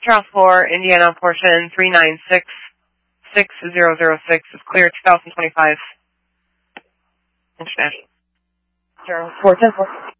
Charles 4, Indiana portion 396606 is clear 2025. International. Charles 410.